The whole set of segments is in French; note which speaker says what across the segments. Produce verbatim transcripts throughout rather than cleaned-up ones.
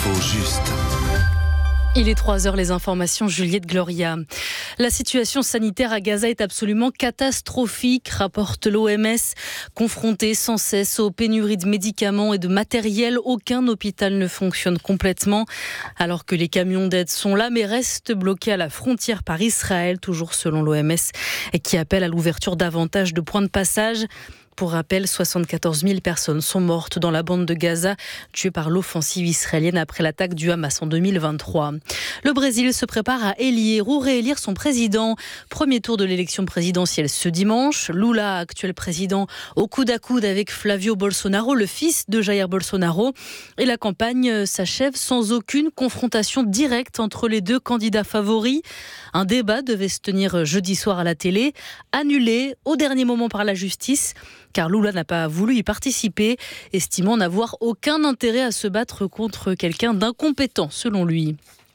Speaker 1: L'info juste.
Speaker 2: Il est trois heures, les informations, Juliette Gloria. La situation sanitaire à Gaza est absolument catastrophique, rapporte l'O M S. Confronté sans cesse aux pénuries de médicaments et de matériel, aucun hôpital ne fonctionne complètement. Alors que les camions d'aide sont là, mais restent bloqués à la frontière par Israël, toujours selon l'O M S, et qui appelle à l'ouverture davantage de points de passage. Pour rappel, soixante-quatorze mille personnes sont mortes dans la bande de Gaza, tuées par l'offensive israélienne après l'attaque du Hamas en deux mille vingt-trois. Le Brésil se prépare à élire ou réélire son président. Premier tour de l'élection présidentielle ce dimanche. Lula, actuel président, au coude à coude avec Flavio Bolsonaro, le fils de Jair Bolsonaro. Et la campagne s'achève sans aucune confrontation directe entre les deux candidats favoris. Un débat devait se tenir jeudi soir à la télé, annulé au dernier moment par la justice, car Lula n'a pas voulu y participer, estimant n'avoir aucun intérêt à se battre contre quelqu'un d'incompétent, selon lui.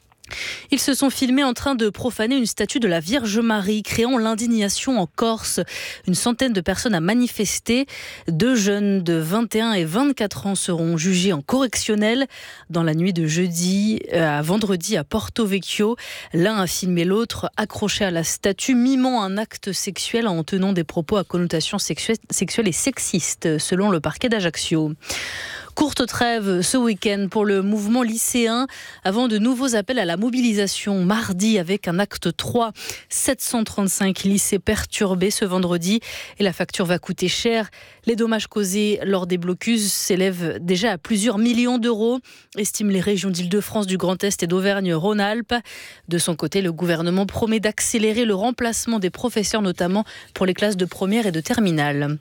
Speaker 2: Ils se sont filmés en train de profaner une statue de la Vierge Marie, créant l'indignation en Corse. Une centaine de personnes a manifesté. Deux jeunes de vingt et un et vingt-quatre ans seront jugés en correctionnel dans la nuit de jeudi à vendredi à Porto Vecchio. L'un a filmé l'autre accroché à la statue, mimant un acte sexuel en tenant des propos à connotation sexuelle et sexiste, selon le parquet d'Ajaccio. Courte trêve ce week-end pour le mouvement lycéen avant de nouveaux appels à la mobilisation mardi avec un acte trois. sept cent trente-cinq lycées perturbés ce vendredi et la facture va coûter cher. Les dommages causés lors des blocus s'élèvent déjà à plusieurs millions d'euros, estiment les régions d'Île-de-France, du Grand Est et d'Auvergne-Rhône-Alpes. De son côté, le gouvernement promet d'accélérer le remplacement des professeurs, notamment pour les classes de première et de terminale.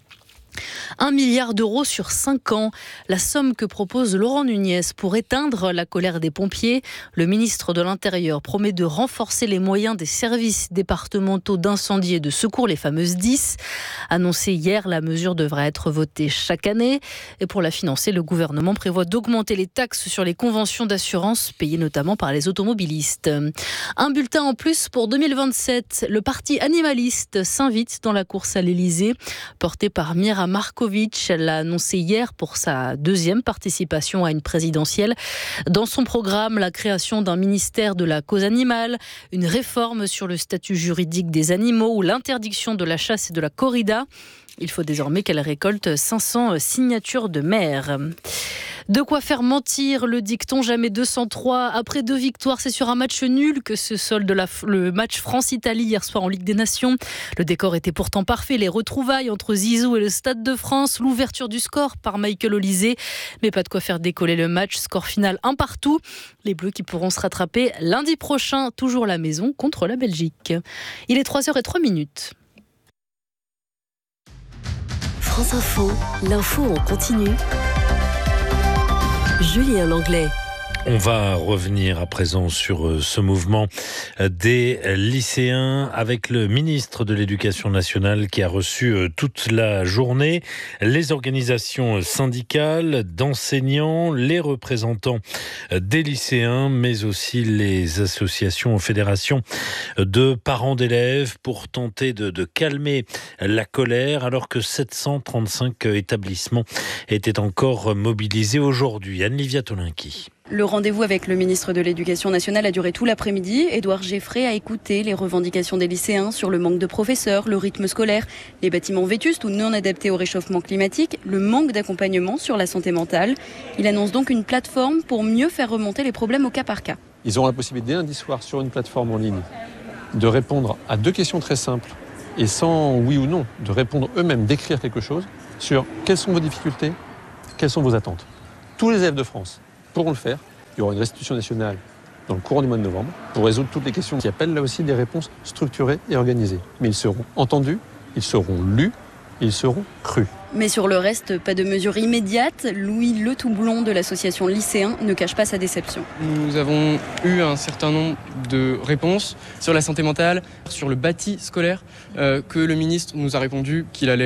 Speaker 2: Un milliard d'euros sur cinq ans, la somme que propose Laurent Nunez pour éteindre la colère des pompiers. Le ministre de l'Intérieur promet de renforcer les moyens des services départementaux d'incendie et de secours, les fameuses dix. Annoncé hier, la mesure devrait être votée chaque année. Et pour la financer, le gouvernement prévoit d'augmenter les taxes sur les conventions d'assurance payées notamment par les automobilistes. Un bulletin en plus pour deux mille vingt-sept. Le parti animaliste s'invite dans la course à l'Élysée, porté par Mira Markovic. Elle l'a annoncé hier pour sa deuxième participation à une présidentielle. Dans son programme, la création d'un ministère de la cause animale, une réforme sur le statut juridique des animaux ou l'interdiction de la chasse et de la corrida. Il faut désormais qu'elle récolte cinq cents signatures de maires. De quoi faire mentir le dicton jamais deux cent trois. Après deux victoires, c'est sur un match nul que se solde la, le match France-Italie hier soir en Ligue des Nations. Le décor était pourtant parfait. Les retrouvailles entre Zizou et le Stade de France. L'ouverture du score par Michael Olysée. Mais pas de quoi faire décoller le match. Score final un partout. Les Bleus qui pourront se rattraper lundi prochain, toujours à la maison, contre la Belgique. Il est trois heures zéro trois minutes.
Speaker 3: France Info, l'info en continu. Julien Langlais.
Speaker 4: On va revenir à présent sur ce mouvement des lycéens avec le ministre de l'Éducation nationale qui a reçu toute la journée les organisations syndicales d'enseignants, les représentants des lycéens, mais aussi les associations, fédérations de parents d'élèves pour tenter de, de calmer la colère alors que sept cent trente-cinq établissements étaient encore mobilisés aujourd'hui. Anne-Livia Tolinki.
Speaker 5: Le rendez-vous avec le ministre de l'Éducation nationale a duré tout l'après-midi. Édouard Geffray a écouté les revendications des lycéens sur le manque de professeurs, le rythme scolaire, les bâtiments vétustes ou non adaptés au réchauffement climatique, le manque d'accompagnement sur la santé mentale. Il annonce donc une plateforme pour mieux faire remonter les problèmes au cas par cas.
Speaker 6: Ils auront la possibilité lundi soir sur une plateforme en ligne de répondre à deux questions très simples et sans oui ou non, de répondre eux-mêmes, d'écrire quelque chose sur quelles sont vos difficultés, quelles sont vos attentes. Tous les élèves de France pourront le faire. Il y aura une restitution nationale dans le courant du mois de novembre pour résoudre toutes les questions qui appellent là aussi des réponses structurées et organisées. Mais ils seront entendus, ils seront lus, ils seront crus.
Speaker 5: Mais sur le reste, pas de mesures immédiates. Louis Le Toublon de l'association Lycéens ne cache pas sa déception.
Speaker 7: Nous avons eu un certain nombre de réponses sur la santé mentale, sur le bâti scolaire, euh, que le ministre nous a répondu qu'il allait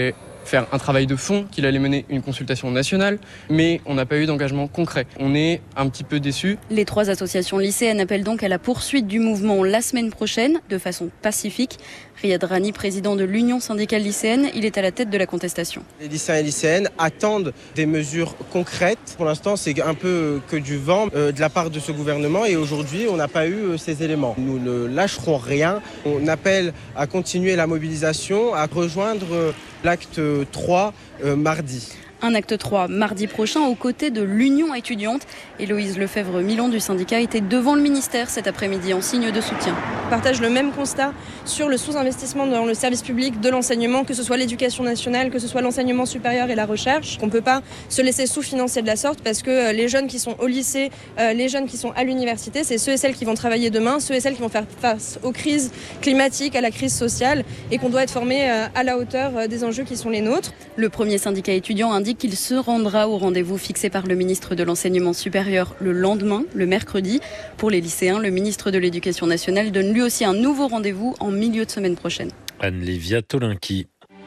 Speaker 7: faire un travail de fond, qu'il allait mener une consultation nationale, mais on n'a pas eu d'engagement concret. On est un petit peu déçus.
Speaker 5: Les trois associations lycéennes appellent donc à la poursuite du mouvement la semaine prochaine, de façon pacifique. Riyad Rani, président de l'Union syndicale lycéenne, il est à la tête de la contestation.
Speaker 1: Les lycéens et lycéennes attendent des mesures concrètes. Pour l'instant, c'est un peu que du vent euh, de la part de ce gouvernement et aujourd'hui, on n'a pas eu euh, ces éléments. Nous ne lâcherons rien. On appelle à continuer la mobilisation, à rejoindre euh, l'acte trois euh, mardi.
Speaker 5: Un acte trois mardi prochain aux côtés de l'Union étudiante. Héloïse Lefebvre-Milon du syndicat était devant le ministère cet après-midi en signe de soutien.
Speaker 8: On partage le même constat sur le sous-investissement dans le service public de l'enseignement, que ce soit l'éducation nationale, que ce soit l'enseignement supérieur et la recherche. On ne peut pas se laisser sous-financer de la sorte parce que les jeunes qui sont au lycée, les jeunes qui sont à l'université, c'est ceux et celles qui vont travailler demain, ceux et celles qui vont faire face aux crises climatiques, à la crise sociale et qu'on doit être formés à la hauteur des enjeux qui sont les nôtres.
Speaker 5: Le premier syndicat étudiant indique qu'il se rendra au rendez-vous fixé par le ministre de l'Enseignement supérieur le lendemain, le mercredi. Pour les lycéens, le ministre de l'Éducation nationale donne lui aussi un nouveau rendez-vous en milieu de semaine prochaine.
Speaker 4: Anne-Livia Tolinki.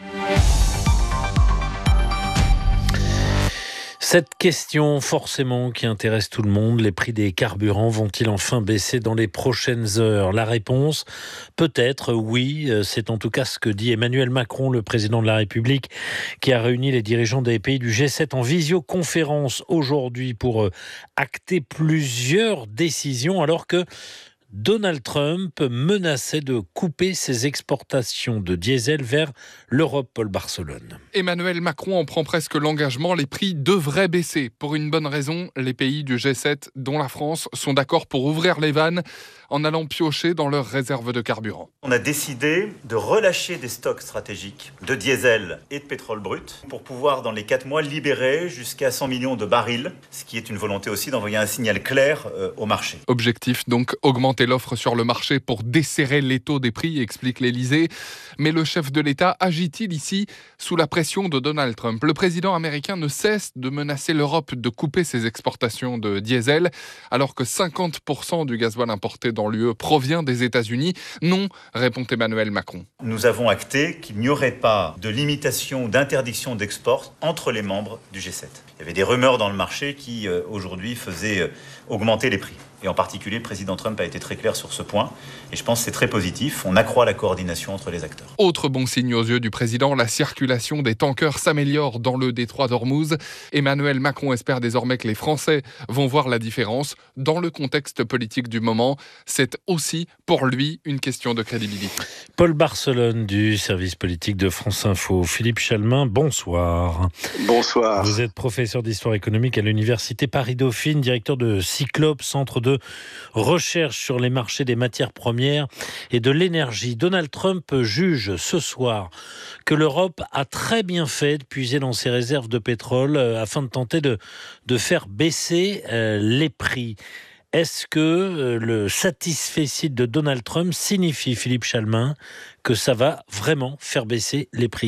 Speaker 4: Cette question, forcément, qui intéresse tout le monde, les prix des carburants vont-ils enfin baisser dans les prochaines heures ? La réponse, peut-être oui. C'est en tout cas ce que dit Emmanuel Macron, le président de la République, qui a réuni les dirigeants des pays du G sept en visioconférence aujourd'hui pour acter plusieurs décisions, alors que Donald Trump menaçait de couper ses exportations de diesel vers l'Europe. Paul Barcelone.
Speaker 9: Emmanuel Macron en prend presque l'engagement. Les prix devraient baisser. Pour une bonne raison, les pays du G sept, dont la France, sont d'accord pour ouvrir les vannes en allant piocher dans leurs réserves de carburant.
Speaker 10: On a décidé de relâcher des stocks stratégiques de diesel et de pétrole brut pour pouvoir, dans les quatre mois, libérer jusqu'à cent millions de barils, ce qui est une volonté aussi d'envoyer un signal clair euh, au marché.
Speaker 9: Objectif donc, augmenter l'offre sur le marché pour desserrer l'étau des prix, explique l'Élysée. Mais le chef de l'État agit-il ici sous la pression de Donald Trump ? Le président américain ne cesse de menacer l'Europe de couper ses exportations de diesel, alors que cinquante pour cent du gasoil importé dans l'U E provient des États-Unis. Non, répond Emmanuel Macron.
Speaker 10: Nous avons acté qu'il n'y aurait pas de limitation ou d'interdiction d'export entre les membres du G sept. Il y avait des rumeurs dans le marché qui, euh, aujourd'hui, faisaient euh, augmenter les prix. Et en particulier, le président Trump a été très clair sur ce point. Et je pense que c'est très positif. On accroît la coordination entre les acteurs.
Speaker 9: Autre bon signe aux yeux du président, la circulation des tankers s'améliore dans le détroit d'Ormuz. Emmanuel Macron espère désormais que les Français vont voir la différence. Dans le contexte politique du moment, c'est aussi pour lui une question de crédibilité.
Speaker 4: Paul Barcelone du service politique de France Info. Philippe Chalmin, bonsoir.
Speaker 11: Bonsoir.
Speaker 4: Vous êtes professeur d'histoire économique à l'université Paris-Dauphine, directeur de Cyclope, centre de recherche sur les marchés des matières premières et de l'énergie. Donald Trump juge ce soir que l'Europe a très bien fait de puiser dans ses réserves de pétrole euh, afin de tenter de, de faire baisser euh, les prix. Est-ce que euh, le satisfecit de Donald Trump signifie, Philippe Chalmin, que ça va vraiment faire baisser les prix ?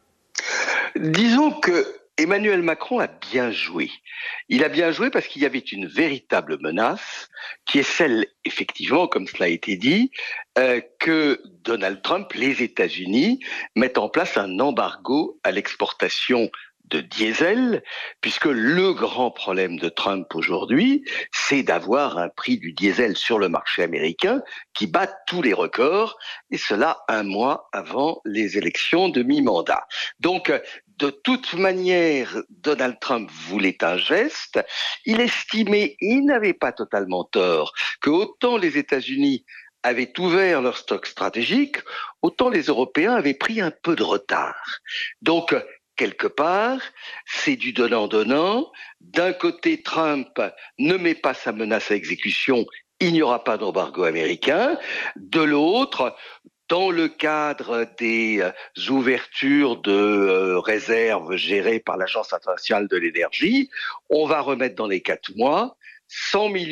Speaker 11: Disons que Emmanuel Macron a bien joué. Il a bien joué parce qu'il y avait une véritable menace, qui est celle, effectivement, comme cela a été dit, euh, que Donald Trump, les États-Unis, mettent en place un embargo à l'exportation de diesel, puisque le grand problème de Trump aujourd'hui, c'est d'avoir un prix du diesel sur le marché américain qui bat tous les records, et cela un mois avant les élections de mi-mandat. Donc, de toute manière, Donald Trump voulait un geste. Il estimait, il n'avait pas totalement tort, que autant les États-Unis avaient ouvert leur stock stratégique, autant les Européens avaient pris un peu de retard. Donc, quelque part, c'est du donnant-donnant. D'un côté, Trump ne met pas sa menace à exécution, il n'y aura pas d'embargo américain. De l'autre, dans le cadre des euh, ouvertures de euh, réserves gérées par l'Agence internationale de l'énergie, on va remettre dans les quatre mois cent millions